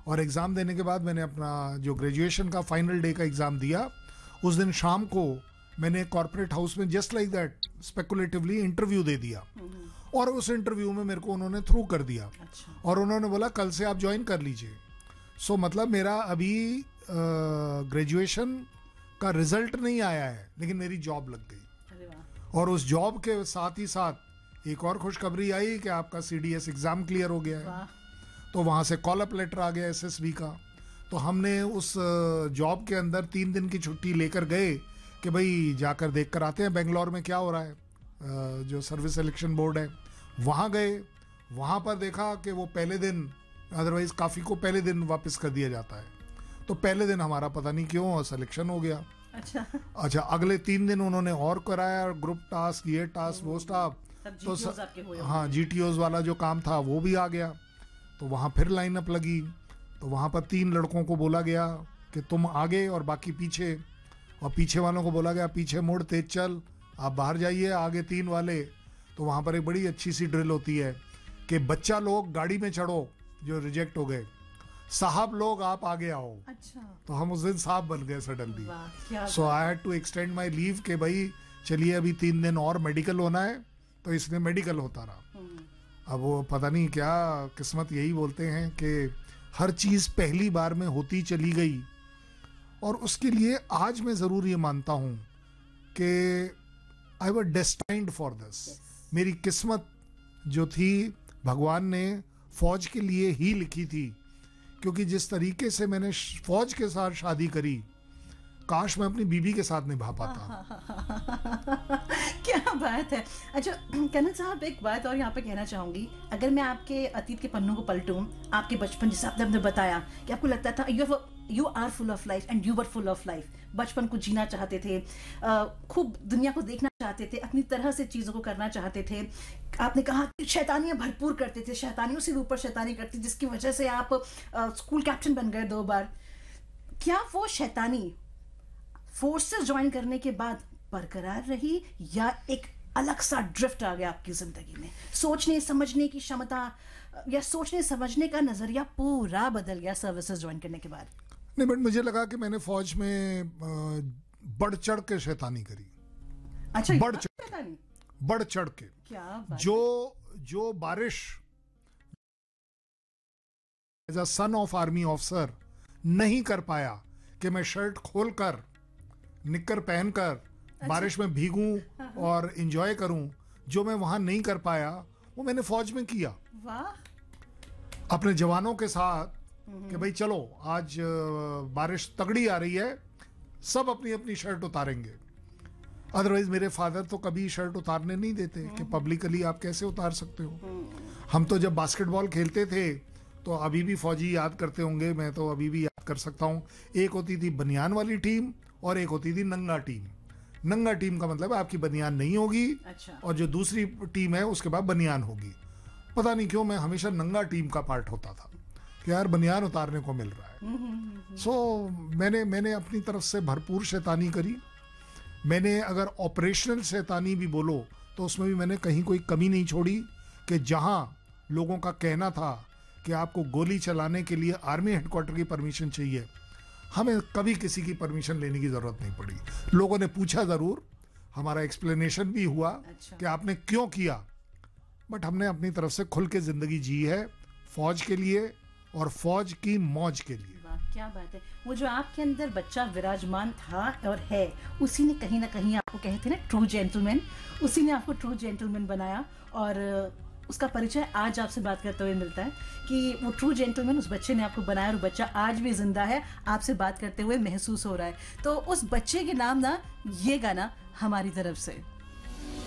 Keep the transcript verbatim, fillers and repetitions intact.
और एग्ज़ाम देने के बाद मैंने अपना जो ग्रेजुएशन का फाइनल डे का एग्ज़ाम दिया, उस दिन शाम को मैंने कॉर्पोरेट हाउस में जस्ट लाइक दैट स्पेकुलेटिवली इंटरव्यू दे दिया, और उस इंटरव्यू में मेरे को उन्होंने थ्रू कर दिया। अच्छा। और उन्होंने बोला कल से आप ज्वाइन कर लीजिए। सो so, मतलब मेरा अभी ग्रेजुएशन का रिजल्ट नहीं आया है, लेकिन मेरी जॉब लग गई। अरे वाह। और उस जॉब के साथ ही साथ एक और खुशखबरी आई कि आपका C D S exam clear हो गया है। वाह। तो वहाँ से कॉल अप लेटर आ गया एस एस बी का। तो हमने उस जॉब के अंदर तीन दिन की छुट्टी लेकर गए कि भाई जाकर देख कर आते हैं बेंगलोर में क्या हो रहा है, जो सर्विस सिलेक्शन बोर्ड है। वहाँ गए, वहाँ पर देखा कि वो पहले दिन, अदरवाइज़ काफ़ी को पहले दिन वापस कर दिया जाता है, तो पहले दिन हमारा पता नहीं क्यों सिलेक्शन हो गया। अच्छा। अच्छा, अगले तीन दिन उन्होंने और कराया, ग्रुप टास्क, ये टास्क, वो टास्क, तो स... हाँ जी टी ओज़ वाला जो काम था वो भी आ गया। तो वहाँ फिर लाइन अप लगी, तो वहाँ पर तीन लड़कों को बोला गया कि तुम आगे और बाकी पीछे, और पीछे वालों को बोला गया पीछे मुड़, तेज चल, आप बाहर जाइए, आगे तीन वाले। तो वहाँ पर एक बड़ी अच्छी सी ड्रिल होती है कि बच्चा लोग गाड़ी में चढ़ो जो रिजेक्ट हो गए, साहब लोग आप आगे आओ। अच्छा। तो हम उस दिन साहब बन गए सडनली। वाह, सो I had to extend my leave कि भाई चलिए अभी तीन दिन और मेडिकल होना है, तो इसने मेडिकल होता रहा। अब वो पता नहीं क्या किस्मत, यही बोलते हैं कि हर चीज़ पहली बार में होती चली गई। और उसके लिए आज मैं ज़रूर ये मानता हूँ कि I was destined for this. मेरी किस्मत जो थी भगवान ने फौज के लिए ही लिखी थी, क्योंकि जिस तरीके से मैंने फौज के साथ शादी करी, काश मैं अपनी बीबी के साथ निभा पाता। क्या बात है। अच्छा कनक साहब, एक बात और यहाँ पे कहना चाहूंगी, अगर मैं आपके अतीत के पन्नों को पलटूं, आपके बचपन जैसे आपने बताया कि आपको लगता था you you are full of life and you were full of life, बचपन को जीना चाहते थे, खूब दुनिया को देखना चाहते थे, अपनी तरह से चीज़ों को करना चाहते थे। आपने कहा कि शैतानियाँ भरपूर करते थे, शैतानियों से ऊपर शैतानी करती, जिसकी वजह से आप स्कूल कैप्टन बन गए दो बार। क्या वो शैतानी फोर्सेस ज्वाइन करने के बाद बरकरार रही, या एक अलग सा ड्रिफ्ट आ गया आपकी जिंदगी में? सोचने समझने की क्षमता या सोचने समझने का नजरिया पूरा बदल गया सर्विसेज ज्वाइन करने के बाद? नहीं, बट मुझे लगा कि मैंने फौज में बढ़ चढ़ के शैतानी करी। अच्छा, बढ़ चढ़ बढ़ चढ़ के क्या बात जो जो बारिश as a son of army officer नहीं कर पाया कि मैं शर्ट खोलकर निक्कर पहनकर अच्छा। बारिश में भीगूं और एंजॉय करूं, जो मैं वहां नहीं कर पाया वो मैंने फौज में किया। वाह। अपने जवानों के साथ कि भाई चलो आज बारिश तगड़ी आ रही है, सब अपनी अपनी शर्ट उतारेंगे। अदरवाइज मेरे फादर तो कभी शर्ट उतारने नहीं देते कि पब्लिकली आप कैसे उतार सकते हो। हम तो जब बास्केटबॉल खेलते थे, तो अभी भी फौजी याद करते होंगे, मैं तो अभी भी याद कर सकता हूँ, एक होती थी बनियान वाली टीम और एक होती थी नंगा टीम। नंगा टीम का मतलब आपकी बनियान नहीं होगी। अच्छा। और जो दूसरी टीम है उसके बाद बनियान होगी। पता नहीं क्यों मैं हमेशा नंगा टीम का पार्ट होता था कि यार बनियान उतारने को मिल रहा है। सो so, मैंने मैंने अपनी तरफ से भरपूर शैतानी करी। मैंने अगर ऑपरेशनल शैतानी भी बोलो तो उसमें भी मैंने कहीं कोई कमी नहीं छोड़ी कि जहां लोगों का कहना था कि आपको गोली चलाने के लिए आर्मी हेडक्वार्टर की परमिशन चाहिए, हमें कभी किसी की परमिशन लेने की जरूरत नहीं पड़ी। लोगों ने पूछा जरूर, हमारा एक्सप्लेनेशन भी हुआ। अच्छा। कि आपने क्यों किया, बट हमने अपनी तरफ से खुल के जिंदगी जी है, फौज के लिए और फौज की मौज के लिए। वाह, क्या बात है। वो जो आपके अंदर बच्चा विराजमान था और है, उसी ने कहीं ना कहीं आपको कहते हैं ना ट्रू जेंटलमैन, उसी ने आपको ट्रू जेंटलमैन बनाया। और उसका परिचय आज आपसे बात करते हुए मिलता है कि वो ट्रू जेंटलमैन उस बच्चे ने आपको बनाया, और बच्चा आज भी जिंदा है, आपसे बात करते हुए महसूस हो रहा है। तो उस बच्चे के नाम ना ये गाना हमारी तरफ से।